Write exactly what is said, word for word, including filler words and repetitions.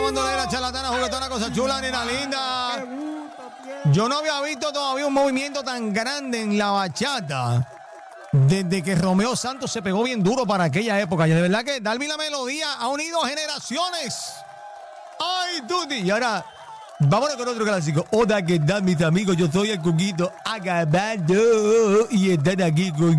bandolera, charlatana, juguetona, cosa chula, nena linda. Yo no había visto todavía un movimiento tan grande en la bachata desde que Romeo Santos se pegó bien duro para aquella época. Y de verdad que Darby la Melodía ha unido generaciones. ¡Ay, Tuti! Y ahora, vámonos con otro clásico. Hola, ¿qué tal, mis amigos? Yo soy el Cuquito acabando y están aquí con